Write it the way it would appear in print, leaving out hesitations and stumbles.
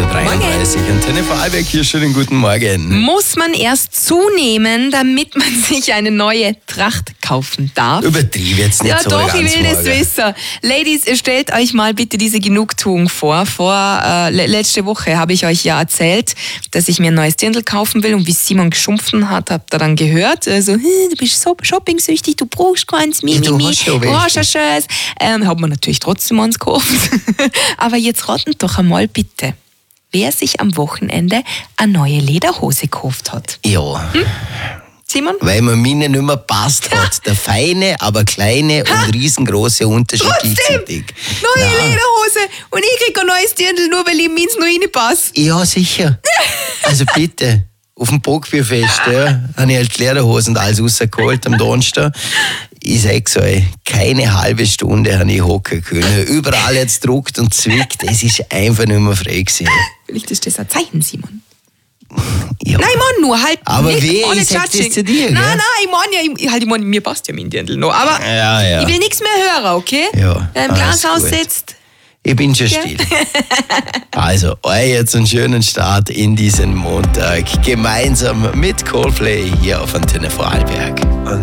7.33 Uhr. Antenne Vorarlberg hier, schönen guten Morgen. Muss man erst zunehmen, damit man sich eine neue Tracht kaufen darf? Übertrieben jetzt nicht Ja so doch, ganz ich will das morgen. wissen. Ladies, stellt euch mal bitte diese Genugtuung vor. Letzte Woche habe ich euch ja erzählt, dass ich mir ein neues Dirndl kaufen will und wie Simon geschumpfen hat, habt ihr dann gehört. Also, du bist so shopping-süchtig, du brauchst keins, Ja, du hast schon du hast welche. ja schön. Hat man natürlich trotzdem eins gekauft. Aber jetzt raten doch einmal bitte, wer sich am Wochenende eine neue Lederhose gekauft hat. Ja, Simon? weil mir meine nicht mehr passt hat. Der feine, aber kleine und riesengroße Unterschied Trotzdem! gleichzeitig. Neue Ja. Lederhose und ich krieg ein neues Dirndl, nur weil ich meins noch reinpasse. Ja, sicher. Also bitte. Auf dem Bockbierfest, ja, habe ich halt die Lederhosen und alles rausgeholt am Donnerstag. Ich sag's euch, keine halbe Stunde habe ich hocken können. Überall jetzt druckt und zwickt. Es ist einfach nicht mehr frei gewesen. Vielleicht ist das ein Zeichen, Simon. Ja. Nein, Mann, nur halt Aber nicht weh, ohne ich sag das Judging. zu dir, gell? Nein, ich meine, mir passt ja mein Dirndl noch. Aber Ja. ich will nichts mehr hören, okay? Ja, Wer im alles Glashaus gut. sitzt. Ich bin schon still. Also, euch jetzt einen schönen Start in diesen Montag. Gemeinsam mit Coldplay hier auf Antenne Vorarlberg.